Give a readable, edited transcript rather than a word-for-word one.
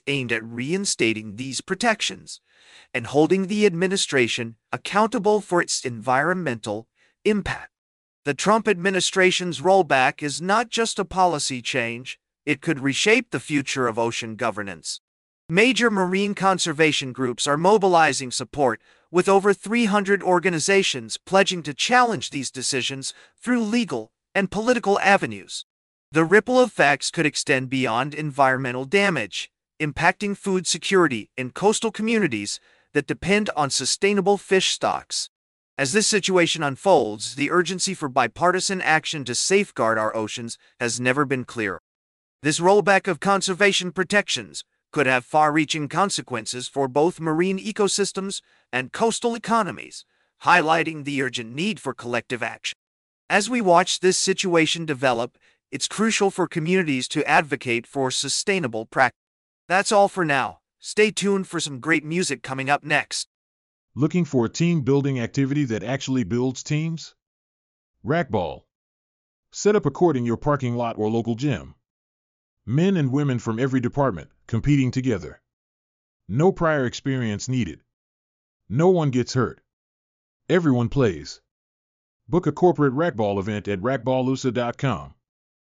aimed at reinstating these protections and holding the administration accountable for its environmental impact. The Trump administration's rollback is not just a policy change, it could reshape the future of ocean governance. Major marine conservation groups are mobilizing support, with over 300 organizations pledging to challenge these decisions through legal and political avenues. The ripple effects could extend beyond environmental damage, impacting food security in coastal communities that depend on sustainable fish stocks. As this situation unfolds, the urgency for bipartisan action to safeguard our oceans has never been clearer. This rollback of conservation protections could have far-reaching consequences for both marine ecosystems and coastal economies, highlighting the urgent need for collective action. As we watch this situation develop, it's crucial for communities to advocate for sustainable practice. That's all for now. Stay tuned for some great music coming up next. Looking for a team-building activity that actually builds teams? Racquetball. Set up a court in your parking lot or local gym. Men and women from every department, competing together. No prior experience needed. No one gets hurt. Everyone plays. Book a corporate racquetball event at racquetballusa.com.